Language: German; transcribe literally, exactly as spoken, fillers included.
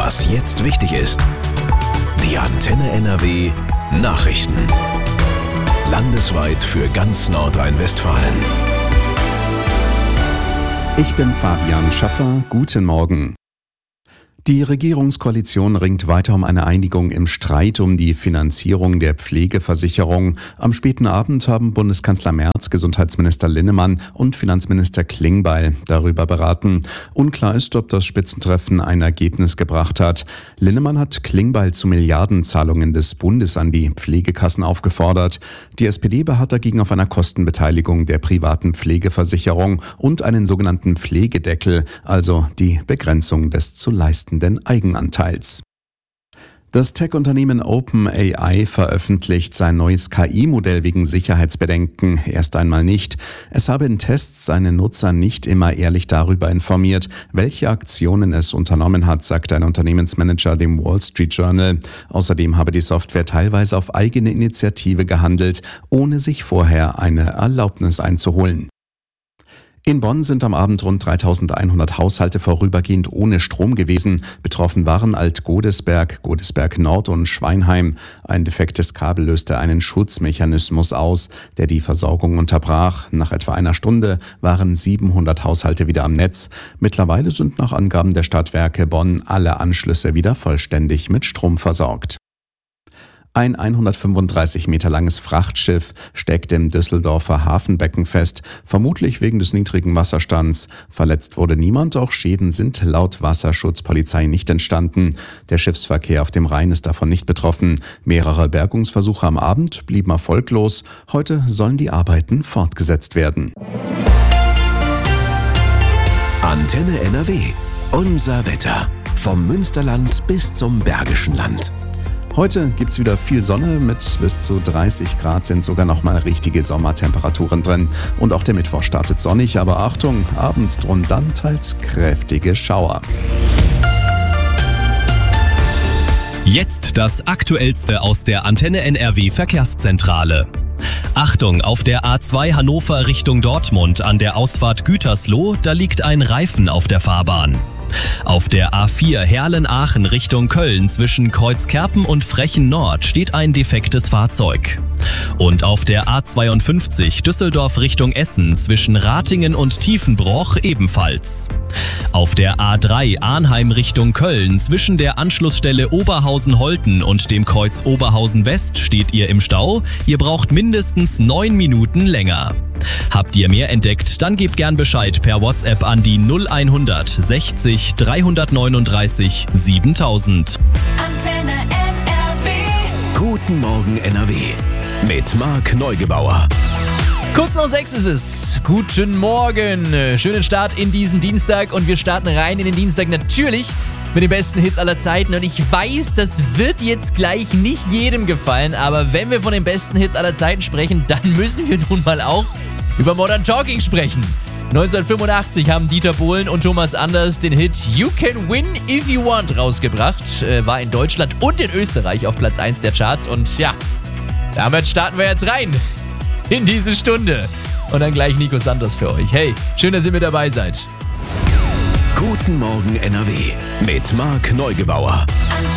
Was jetzt wichtig ist. Die Antenne N R W Nachrichten. Landesweit für ganz Nordrhein-Westfalen. Ich bin Fabian Schaffer. Guten Morgen. Die Regierungskoalition ringt weiter um eine Einigung im Streit um die Finanzierung der Pflegeversicherung. Am späten Abend haben Bundeskanzler Merz, Gesundheitsminister Linnemann und Finanzminister Klingbeil darüber beraten. Unklar ist, ob das Spitzentreffen ein Ergebnis gebracht hat. Linnemann hat Klingbeil zu Milliardenzahlungen des Bundes an die Pflegekassen aufgefordert. Die S P D beharrt dagegen auf einer Kostenbeteiligung der privaten Pflegeversicherung und einen sogenannten Pflegedeckel, also die Begrenzung des zu leistenden Eigenanteils. Das Tech-Unternehmen OpenAI veröffentlicht sein neues K I-Modell wegen Sicherheitsbedenken erst einmal nicht. Es habe in Tests seine Nutzer nicht immer ehrlich darüber informiert, welche Aktionen es unternommen hat, sagt ein Unternehmensmanager dem Wall Street Journal. Außerdem habe die Software teilweise auf eigene Initiative gehandelt, ohne sich vorher eine Erlaubnis einzuholen. In Bonn sind am Abend rund dreitausendeinhundert Haushalte vorübergehend ohne Strom gewesen. Betroffen waren Alt-Godesberg, Godesberg Nord und Schweinheim. Ein defektes Kabel löste einen Schutzmechanismus aus, der die Versorgung unterbrach. Nach etwa einer Stunde waren siebenhundert Haushalte wieder am Netz. Mittlerweile sind nach Angaben der Stadtwerke Bonn alle Anschlüsse wieder vollständig mit Strom versorgt. Ein hundertfünfunddreißig Meter langes Frachtschiff steckt im Düsseldorfer Hafenbecken fest, vermutlich wegen des niedrigen Wasserstands. Verletzt wurde niemand, auch Schäden sind laut Wasserschutzpolizei nicht entstanden. Der Schiffsverkehr auf dem Rhein ist davon nicht betroffen. Mehrere Bergungsversuche am Abend blieben erfolglos. Heute sollen die Arbeiten fortgesetzt werden. Antenne N R W. Unser Wetter. Vom Münsterland bis zum Bergischen Land. Heute gibt's wieder viel Sonne, mit bis zu dreißig Grad sind sogar noch mal richtige Sommertemperaturen drin. Und auch der Mittwoch startet sonnig, aber Achtung, abends drohen dann teils kräftige Schauer. Jetzt das Aktuellste aus der Antenne N R W Verkehrszentrale. Achtung, auf der A zwei Hannover Richtung Dortmund an der Ausfahrt Gütersloh, da liegt ein Reifen auf der Fahrbahn. Auf der A vier Herlen-Aachen Richtung Köln zwischen Kreuzkerpen und Frechen Nord steht ein defektes Fahrzeug. Und auf der A zweiundfünfzig Düsseldorf Richtung Essen zwischen Ratingen und Tiefenbroch ebenfalls. Auf der A drei Arnheim Richtung Köln zwischen der Anschlussstelle Oberhausen-Holten und dem Kreuz Oberhausen West steht ihr im Stau. Ihr braucht mindestens neun Minuten länger. Habt ihr mehr entdeckt, dann gebt gern Bescheid per WhatsApp an die null hundert sechzig dreihundertneununddreißig siebentausend. Antenne N R W. Guten Morgen N R W. Mit Marc Neugebauer. Kurz nach sechs ist es. Guten Morgen. Schönen Start in diesen Dienstag und wir starten rein in den Dienstag natürlich mit den besten Hits aller Zeiten. Und ich weiß, das wird jetzt gleich nicht jedem gefallen, aber wenn wir von den besten Hits aller Zeiten sprechen, dann müssen wir nun mal auch über Modern Talking sprechen. neunzehnhundertfünfundachtzig haben Dieter Bohlen und Thomas Anders den Hit You Can Win If You Want rausgebracht. Äh, war in Deutschland und in Österreich auf Platz eins der Charts. Und ja, damit starten wir jetzt rein in diese Stunde. Und dann gleich Nico Sanders für euch. Hey, schön, dass ihr mit dabei seid. Guten Morgen N R W mit Marc Neugebauer. Antenne